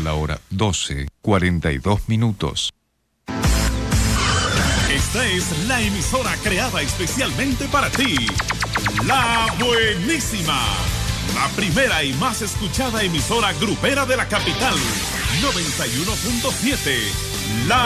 Son la hora 12:42. Esta es la emisora creada especialmente para ti. La Buenísima. La primera y más escuchada emisora grupera de la capital. 91.7. La